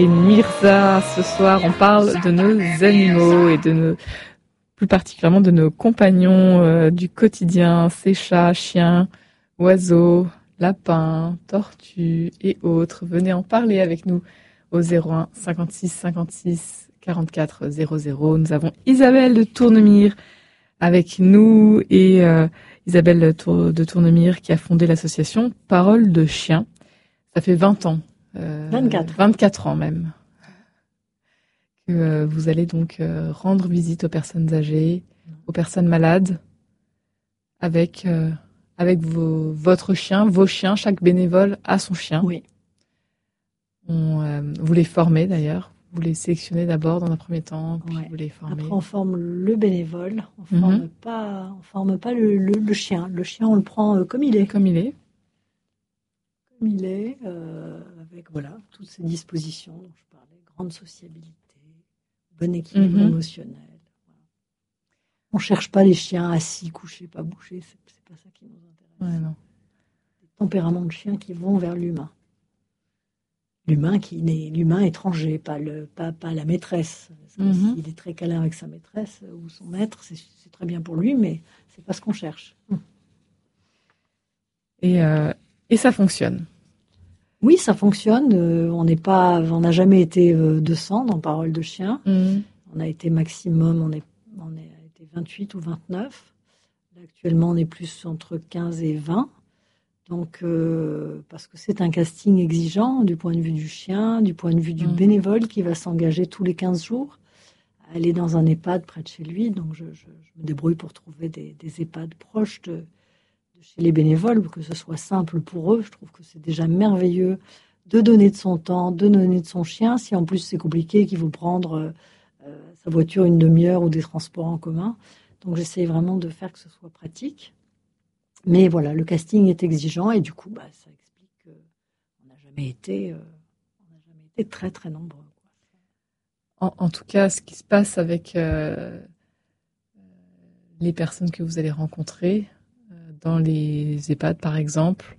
Et Mirza, ce soir, on parle de nos animaux et plus particulièrement de nos compagnons du quotidien, ces chats, chiens, oiseaux, lapins, tortues et autres. Venez en parler avec nous au 01 56 56 44 00. Nous avons Isabelle de Tournemire avec nous et Isabelle de Tournemire qui a fondé l'association Parole de Chien. Ça fait 20 ans. 24 ans même. Que vous allez donc rendre visite aux personnes âgées, aux personnes malades, avec votre chien, vos chiens. Chaque bénévole a son chien. Oui. Vous les formez d'ailleurs. Vous les sélectionnez d'abord dans un premier temps, puis vous les formez. Après, on forme le bénévole. On forme pas le chien. Le chien, on le prend comme il est. Comme il est. Avec toutes ces dispositions dont je parlais, grande sociabilité, bon équilibre émotionnel. Voilà. On ne cherche pas les chiens assis, couchés, pas bouchés, c'est pas ça qui nous intéresse. Ouais, non. Les tempéraments de chiens qui vont vers l'humain. L'humain étranger, pas la maîtresse. S'il est très câlin avec sa maîtresse ou son maître, c'est très bien pour lui, mais c'est pas ce qu'on cherche. Et ça fonctionne. Oui, ça fonctionne. On n'a jamais été 200 dans Parole de Chien. On a été maximum, on a été 28 ou 29. Là, actuellement, on est plus entre 15 et 20. Donc, parce que c'est un casting exigeant du point de vue du chien, du point de vue du bénévole qui va s'engager tous les 15 jours, aller dans un EHPAD près de chez lui. Donc, je me débrouille pour trouver des EHPAD proches de chez les bénévoles, que ce soit simple pour eux. Je trouve que c'est déjà merveilleux de donner de son temps, de donner de son chien. Si en plus c'est compliqué, qu'il faut prendre sa voiture une demi-heure ou des transports en commun. Donc j'essaye vraiment de faire que ce soit pratique. Mais voilà, le casting est exigeant et du coup, ça explique qu'on n'a jamais été très très nombreux. En tout cas, ce qui se passe avec les personnes que vous allez rencontrer dans les EHPAD, par exemple.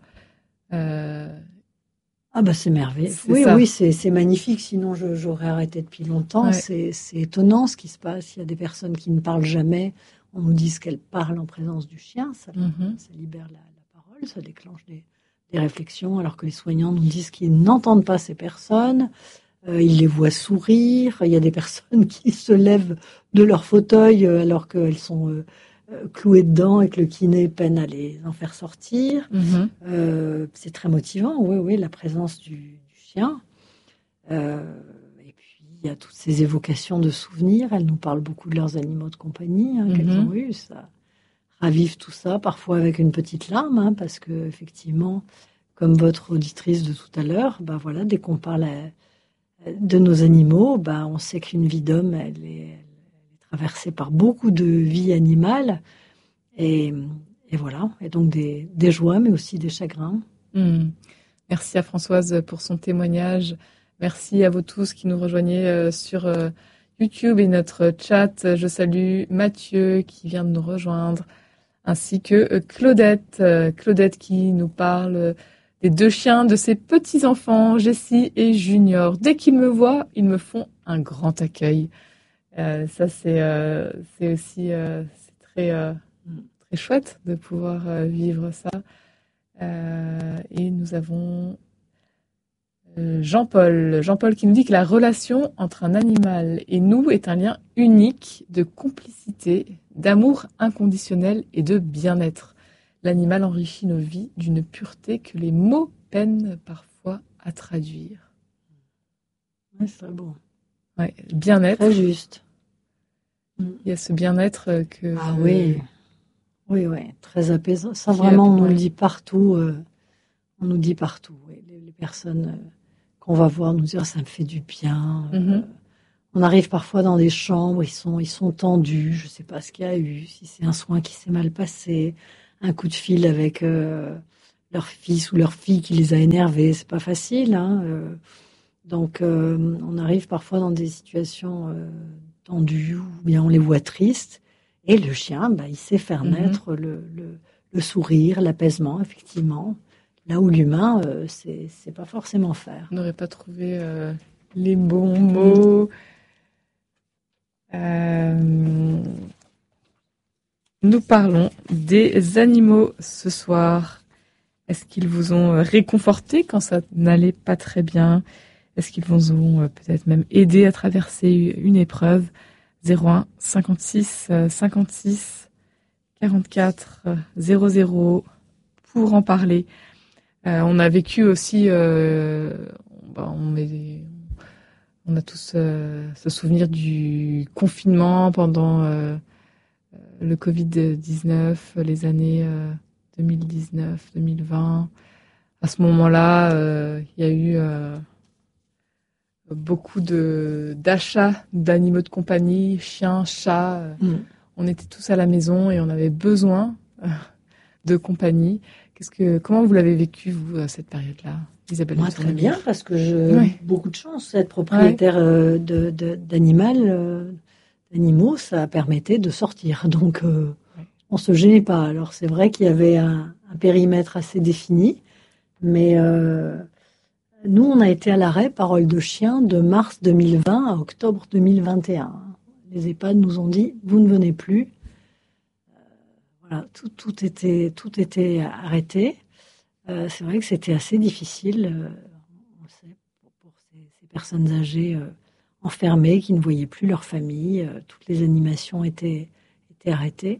C'est merveilleux. Oui, c'est magnifique. Sinon, j'aurais arrêté depuis longtemps. Ouais. C'est étonnant ce qui se passe. Il y a des personnes qui ne parlent jamais. On nous dit qu'elles parlent en présence du chien. Ça libère la parole, ça déclenche des réflexions, alors que les soignants nous disent qu'ils n'entendent pas ces personnes. Ils les voient sourire. Il y a des personnes qui se lèvent de leur fauteuil alors qu'elles sont clouées dedans et que le kiné peine à les en faire sortir. C'est très motivant, oui, la présence du chien. Et puis, il y a toutes ces évocations de souvenirs. Elles nous parlent beaucoup de leurs animaux de compagnie qu'elles ont eus. Ça ravive tout ça, parfois avec une petite larme, parce que effectivement, comme votre auditrice de tout à l'heure, dès qu'on parle de nos animaux, on sait qu'une vie d'homme, elle est traversée par beaucoup de vies animales, et voilà, et donc des joies, mais aussi des chagrins. Merci à Françoise pour son témoignage. Merci à vous tous qui nous rejoignez sur YouTube et notre chat. Je salue Mathieu qui vient de nous rejoindre, ainsi que Claudette. Claudette qui nous parle des 2 chiens de ses petits-enfants, Jessie et Junior. Dès qu'ils me voient, ils me font un grand accueil. Ça, c'est aussi c'est très chouette de pouvoir vivre ça. Et nous avons Jean-Paul qui nous dit que la relation entre un animal et nous est un lien unique de complicité, d'amour inconditionnel et de bien-être. L'animal enrichit nos vies d'une pureté que les mots peinent parfois à traduire. Oui, c'est très beau. Ouais, bien-être. Très juste. Il y a ce bien-être que... Ah oui, très apaisant. Ça, vraiment, on nous le dit partout. On nous dit partout. Oui. Les personnes qu'on va voir nous dire ça me fait du bien. On arrive parfois dans des chambres, ils sont tendus. Je ne sais pas ce qu'il y a eu, si c'est un soin qui s'est mal passé, un coup de fil avec leur fils ou leur fille qui les a énervés. C'est pas facile. Donc, on arrive parfois dans des situations tendues ou bien on les voit tristes. Et le chien, il sait faire naître le sourire, l'apaisement, effectivement. Là où l'humain, c'est pas forcément faire. On n'aurait pas trouvé les bons mots. Nous parlons des animaux ce soir. Est-ce qu'ils vous ont réconforté quand ça n'allait pas très bien? Est-ce qu'ils vous ont peut-être même aidé à traverser une épreuve? 01 56 56 44 00 pour en parler. On a vécu aussi, on a tous ce souvenir du confinement pendant le Covid-19, les années 2019-2020. À ce moment-là, il y a eu beaucoup d'achats d'animaux de compagnie, chiens, chats. On était tous à la maison et on avait besoin de compagnie. Comment vous l'avez vécu, vous, cette période-là, Isabelle? Moi, très bien, parce que j'ai beaucoup de chance. Être propriétaire d'animaux, ça permettait de sortir. Donc, on se gênait pas. Alors, c'est vrai qu'il y avait un périmètre assez défini, mais nous, on a été à l'arrêt, parole de chien, de mars 2020 à octobre 2021. Les EHPAD nous ont dit, vous ne venez plus. Voilà, tout était arrêté. C'est vrai que c'était assez difficile, on le sait, pour ces personnes âgées enfermées qui ne voyaient plus leur famille. Toutes les animations étaient arrêtées.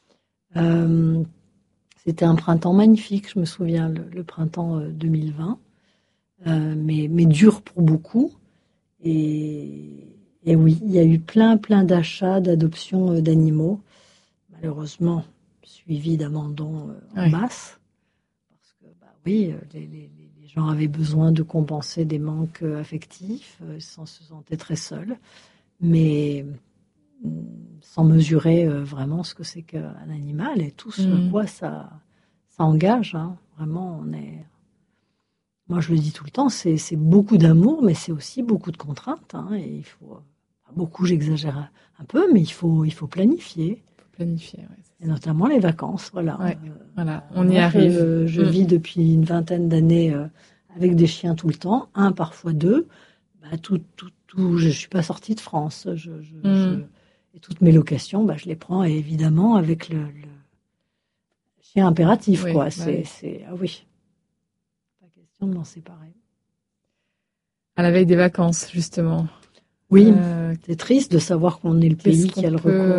C'était un printemps magnifique, je me souviens, le printemps 2020, mais dur pour beaucoup. Et oui, il y a eu plein d'achats, d'adoptions d'animaux, malheureusement suivis d'abandons en masse. Parce que, oui, les gens avaient besoin de compenser des manques affectifs, se sentaient très seuls, mais sans mesurer vraiment ce que c'est qu'un animal et tout ce à quoi ça engage. Hein. Vraiment, moi, je le dis tout le temps, c'est beaucoup d'amour, mais c'est aussi beaucoup de contraintes. Hein, et il faut, beaucoup, j'exagère un peu, mais il faut planifier. Et notamment les vacances, voilà. Ouais, voilà, on y arrive. Je vis depuis une vingtaine d'années avec des chiens tout le temps, un, parfois deux. Je suis pas sortie de France. Et toutes mes locations, je les prends évidemment avec le chien impératif, quoi. Ah oui. Pas question de m'en séparer. À la veille des vacances, justement. Oui, c'est triste de savoir qu'on est le pays qui a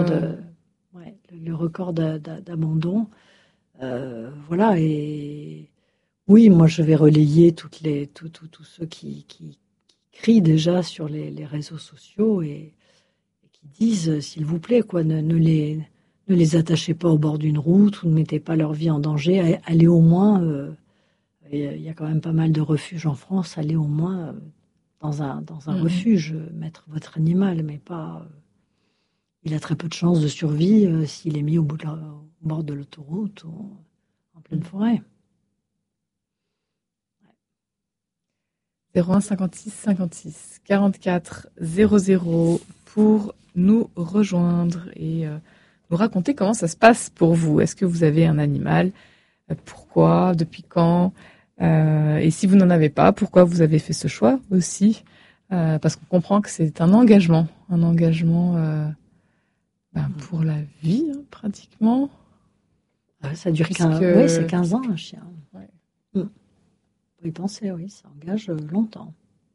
le record d'abandon. Voilà, et oui, moi je vais relayer tous ceux qui crient déjà sur les réseaux sociaux et qui disent, s'il vous plaît, quoi, ne les attachez pas au bord d'une route ou ne mettez pas leur vie en danger. Allez au moins, il y a quand même pas mal de refuges en France, allez au moins dans un refuge, mettre votre animal, mais pas... il a très peu de chances de survie s'il est mis au bord de l'autoroute ou en pleine forêt. 01 56 56 44 00 pour nous rejoindre et nous raconter comment ça se passe pour vous. Est-ce que vous avez un animal? Pourquoi? Depuis quand? Et si vous n'en avez pas, pourquoi vous avez fait ce choix aussi? Parce qu'on comprend que c'est un engagement pour la vie, hein, pratiquement. Ça dure 15 ans, un chien. Ouais. Faut y penser, oui, ça engage longtemps.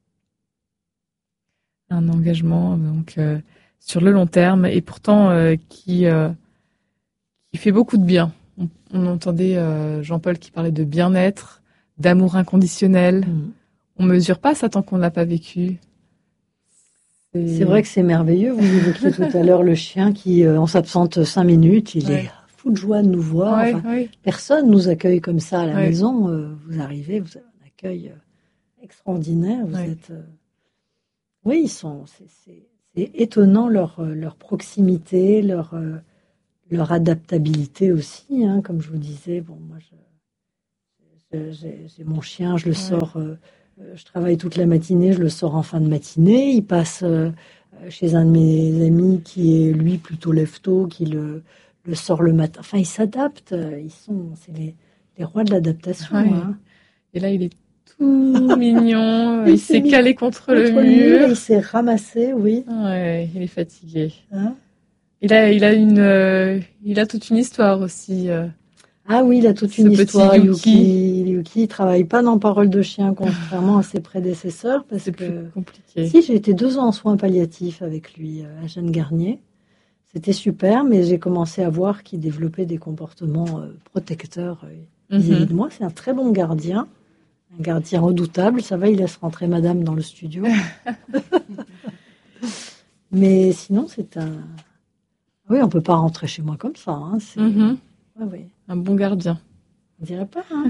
Un engagement donc sur le long terme et pourtant qui fait beaucoup de bien. On entendait Jean-Paul qui parlait de bien-être, d'amour inconditionnel. On mesure pas ça tant qu'on l'a pas vécu. C'est vrai que c'est merveilleux. Vous évoquiez tout à l'heure le chien qui, on s'absente 5 minutes, il est fou de joie de nous voir. Personne nous accueille comme ça à la maison. Vous arrivez, vous avez un accueil extraordinaire. Vous êtes... Oui, c'est étonnant leur proximité, leur adaptabilité aussi. Hein, comme je vous disais, bon, moi, j'ai mon chien, je le sors... je travaille toute la matinée, je le sors en fin de matinée. Il passe chez un de mes amis qui est, lui, plutôt lève-tôt, qui le sort le matin. Enfin, ils s'adaptent. C'est les rois de l'adaptation. Hein. Et là, il est tout mignon. Il s'est calé contre le mur. Il s'est ramassé, oui. Ouais, il est fatigué. Hein? Il a toute une histoire aussi. Ah oui, il a toute une histoire. Yuki, il travaille pas dans Parole de chien, contrairement à ses prédécesseurs, parce que plus compliqué. Si, j'ai été 2 ans en soins palliatifs avec lui à Jeanne Garnier. C'était super, mais j'ai commencé à voir qu'il développait des comportements protecteurs vis-à-vis de moi. C'est un très bon gardien, un gardien redoutable. Ça va, il laisse rentrer madame dans le studio. Mais sinon, c'est un... Oui, on ne peut pas rentrer chez moi comme ça. Hein. C'est... Oui. Un bon gardien. On dirait pas, hein.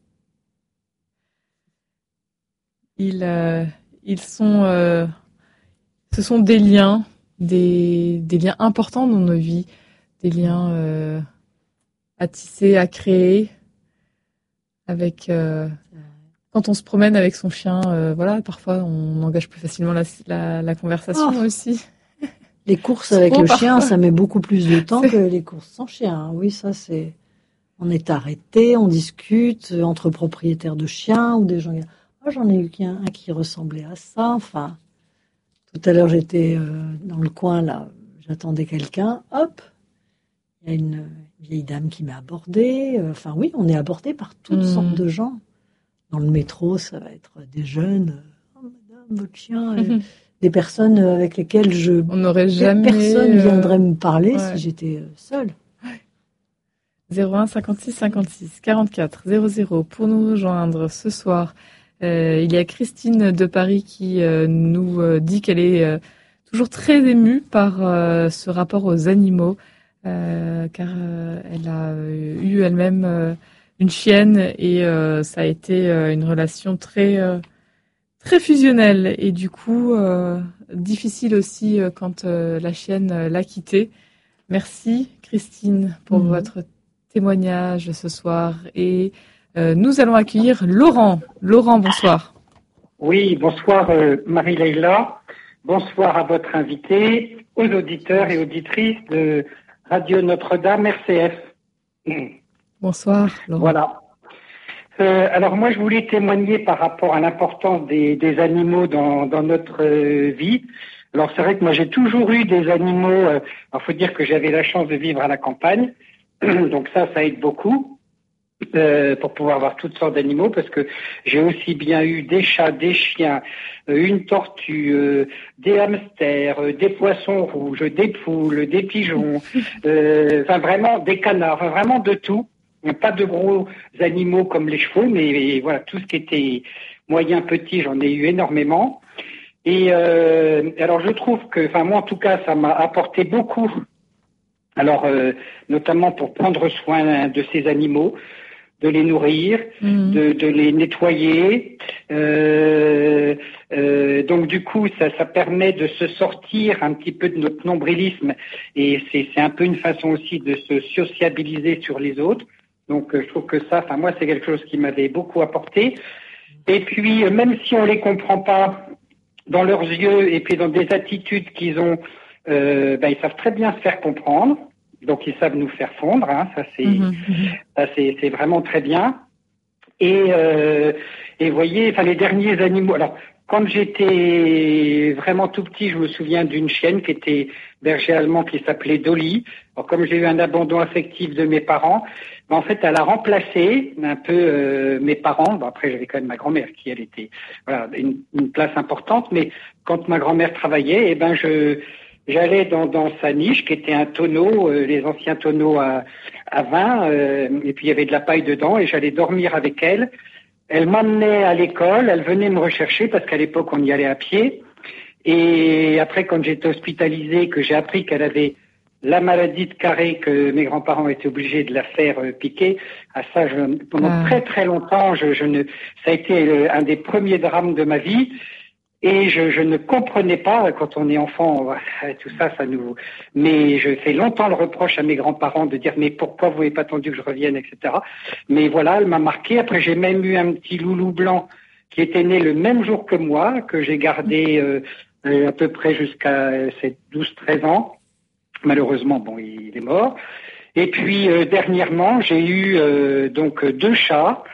Ce sont des liens, des liens importants dans nos vies, des liens à tisser, à créer. Avec quand on se promène avec son chien, voilà, parfois on engage plus facilement la conversation aussi. Les courses avec le chien, ça met beaucoup plus de temps que les courses sans chien. Oui, ça c'est. On est arrêté, on discute entre propriétaires de chiens ou des gens. Oh, j'en ai eu un qui ressemblait à ça. Enfin, tout à l'heure j'étais dans le coin là, j'attendais quelqu'un. Hop, il y a une vieille dame qui m'a abordée. Enfin oui, on est abordé par toutes sortes de gens. Dans le métro, ça va être des jeunes. Oh madame, votre chien. Des personnes avec lesquelles on n'aurait jamais. Personne viendrait me parler si j'étais seule. 01 56 56 44 00 pour nous rejoindre ce soir. Il y a Christine de Paris qui nous dit qu'elle est toujours très émue par ce rapport aux animaux, car elle a eu elle-même une chienne et ça a été une relation très fusionnelle et du coup difficile aussi quand la chienne l'a quittée. Merci Christine pour votre témoignage ce soir et nous allons accueillir Laurent. Laurent, bonsoir. Oui, bonsoir Marie-Leila. Bonsoir à votre invité, aux auditeurs et auditrices de Radio Notre-Dame RCF. Bonsoir Laurent. Voilà. Alors moi, je voulais témoigner par rapport à l'importance des animaux dans notre vie. Alors c'est vrai que moi, j'ai toujours eu des animaux. Alors faut dire que j'avais la chance de vivre à la campagne. Donc ça aide beaucoup pour pouvoir avoir toutes sortes d'animaux parce que j'ai aussi bien eu des chats, des chiens, une tortue, des hamsters, des poissons rouges, des poules, des pigeons, enfin vraiment des canards, enfin vraiment de tout. Pas de gros animaux comme les chevaux, mais voilà, tout ce qui était moyen, petit, j'en ai eu énormément. Et alors je trouve que, enfin moi en tout cas, ça m'a apporté beaucoup. Alors notamment pour prendre soin de ces animaux, de les nourrir, de les nettoyer. Donc du coup, ça permet de se sortir un petit peu de notre nombrilisme et c'est un peu une façon aussi de se sociabiliser sur les autres. Donc je trouve que ça, enfin moi c'est quelque chose qui m'avait beaucoup apporté. Et puis même si on les comprend pas dans leurs yeux et puis dans des attitudes qu'ils ont, ils savent très bien se faire comprendre. Donc ils savent nous faire fondre, hein, ça c'est vraiment très bien. Et voyez, enfin les derniers animaux. Alors quand j'étais vraiment tout petit, je me souviens d'une chienne qui était berger allemand qui s'appelait Dolly. Alors comme j'ai eu un abandon affectif de mes parents, en fait elle a remplacé un peu mes parents. Bon, après j'avais quand même ma grand-mère qui elle était voilà une place importante. Mais quand ma grand-mère travaillait, j'allais dans sa niche qui était un tonneau, les anciens tonneaux à vin, et puis il y avait de la paille dedans, et j'allais dormir avec elle. Elle m'emmenait à l'école, elle venait me rechercher parce qu'à l'époque on y allait à pied. Et après quand j'étais hospitalisé, que j'ai appris qu'elle avait la maladie de Carré, que mes grands-parents étaient obligés de la faire piquer, à ça pendant très très longtemps, ça a été un des premiers drames de ma vie. Et je ne comprenais pas, quand on est enfant, tout ça, mais je fais longtemps le reproche à mes grands-parents de dire, mais pourquoi vous n'avez pas attendu que je revienne, etc. Mais voilà, elle m'a marqué. Après, j'ai même eu un petit loulou blanc qui était né le même jour que moi, que j'ai gardé à peu près jusqu'à ses 12-13 ans. Malheureusement, bon, il est mort. Et puis, dernièrement, j'ai eu donc 2 chats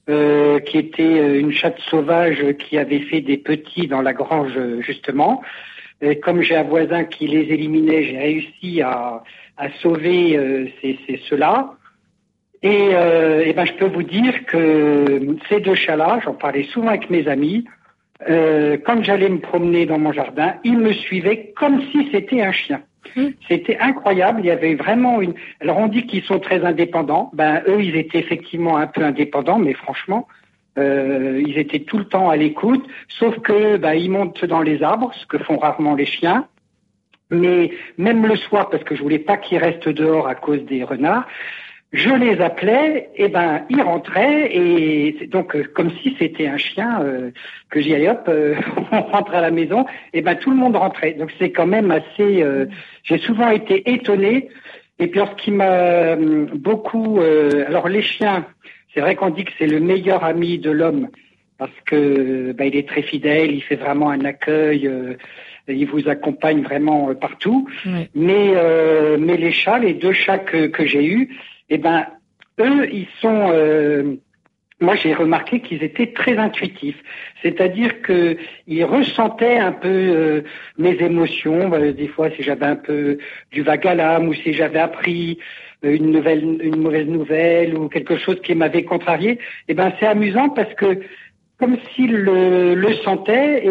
qui était une chatte sauvage qui avait fait des petits dans la grange, justement. Et comme j'ai un voisin qui les éliminait, j'ai réussi à sauver ceux-là. Et ben, je peux vous dire que ces 2 chats-là, j'en parlais souvent avec mes amis, quand j'allais me promener dans mon jardin, ils me suivaient comme si c'était un chien. C'était incroyable. Il y avait vraiment une. Alors on dit qu'ils sont très indépendants. Ben eux, ils étaient effectivement un peu indépendants, mais franchement, ils étaient tout le temps à l'écoute. Sauf que ben ils montent dans les arbres, ce que font rarement les chiens. Mais même le soir, parce que je voulais pas qu'ils restent dehors à cause des renards, je les appelais, et ben ils rentraient, et donc comme si c'était un chien, que j'y aille hop, on rentre à la maison, et ben tout le monde rentrait. Donc c'est quand même assez. J'ai souvent été étonné. Et puis ce qui m'a beaucoup, alors les chiens, c'est vrai qu'on dit que c'est le meilleur ami de l'homme parce que ben il est très fidèle, il fait vraiment un accueil. Il vous accompagne vraiment partout. Oui. Mais les chats, les 2 chats que j'ai eus, eh ben, eux, ils sont. Moi, j'ai remarqué qu'ils étaient très intuitifs. C'est-à-dire que ils ressentaient un peu mes émotions. Des fois, si j'avais un peu du vague à l'âme ou si j'avais appris une mauvaise nouvelle ou quelque chose qui m'avait contrarié, eh ben, c'est amusant parce que comme s'ils le sentaient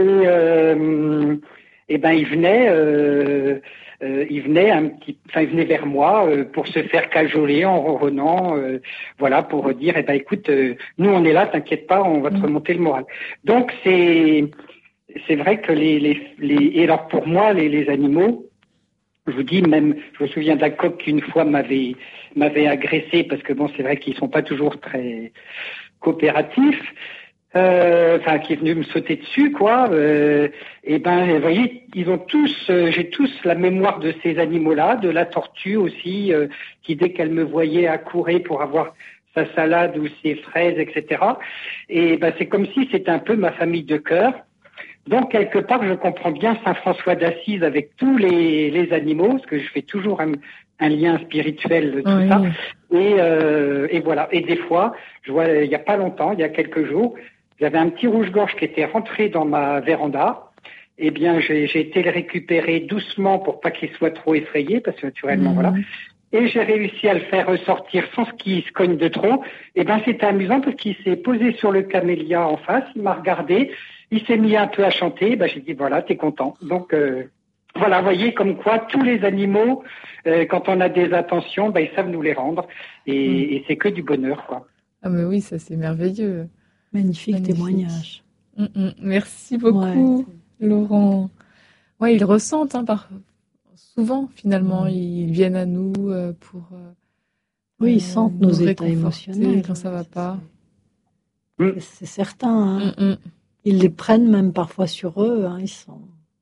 et ben il venait vers moi pour se faire cajoler en ronronnant, voilà, pour dire eh ben écoute, nous on est là, t'inquiète pas, on va te remonter le moral. Donc c'est vrai que et alors pour moi les animaux, je vous dis même, je me souviens d'un coq qui une fois m'avait agressé parce que bon c'est vrai qu'ils sont pas toujours très coopératifs. Qui est venu me sauter dessus, quoi. Et ben, vous voyez, ils ont tous, j'ai tous la mémoire de ces animaux-là, de la tortue aussi, qui dès qu'elle me voyait accourait pour avoir sa salade ou ses fraises, etc. Et ben, c'est comme si c'était un peu ma famille de cœur. Donc quelque part, je comprends bien Saint François d'Assise avec tous les animaux, parce que je fais toujours un lien spirituel de tout ça. Et voilà. Et des fois, je vois, il y a pas longtemps, il y a quelques jours. J'avais un petit rouge-gorge qui était rentré dans ma véranda. Eh bien, j'ai été le récupérer doucement pour pas qu'il soit trop effrayé, parce que naturellement, voilà. Et j'ai réussi à le faire ressortir sans qu'il se cogne de trop. Eh ben, c'était amusant parce qu'il s'est posé sur le camélia en face, il m'a regardé, il s'est mis un peu à chanter. Ben, j'ai dit, voilà, t'es content. Donc, voilà, vous voyez, comme quoi tous les animaux, quand on a des attentions, ben, ils savent nous les rendre. Et c'est que du bonheur, quoi. Ah, mais oui, ça, c'est merveilleux. Magnifique témoignage. Merci beaucoup, Laurent. Ouais, ils ressentent, souvent, finalement, ils viennent à nous pour. Oui, ils sentent nos états émotionnels quand ça va pas. C'est certain. Ils les prennent même parfois sur eux. Ils sont.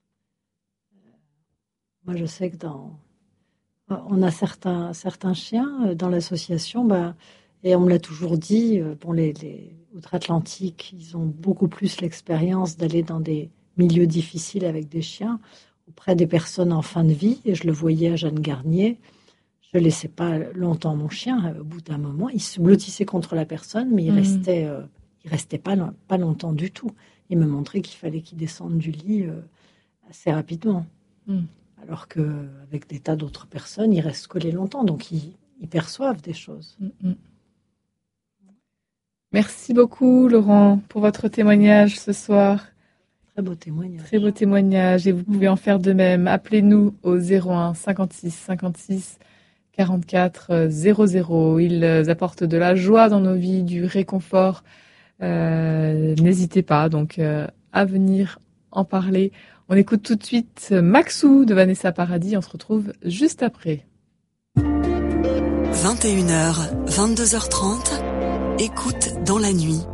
Moi, je sais que on a certains chiens dans l'association, et on me l'a toujours dit. Bon, les outre-Atlantique, ils ont beaucoup plus l'expérience d'aller dans des milieux difficiles avec des chiens, auprès des personnes en fin de vie. Et je le voyais à Jeanne Garnier. Je ne laissais pas longtemps mon chien. Au bout d'un moment, il se blottissait contre la personne, mais il restait pas longtemps du tout. Il me montrait qu'il fallait qu'il descende du lit assez rapidement. Alors qu'avec des tas d'autres personnes, ils restent collés longtemps. Donc, ils perçoivent des choses. Merci beaucoup, Laurent, pour votre témoignage ce soir. Très beau témoignage. Très beau témoignage. Et vous pouvez en faire de même. Appelez-nous au 01 56 56 44 00. Ils apportent de la joie dans nos vies, du réconfort. N'hésitez pas donc à venir en parler. On écoute tout de suite Maxou de Vanessa Paradis. On se retrouve juste après. 21h, 22h30. Écoute dans la nuit,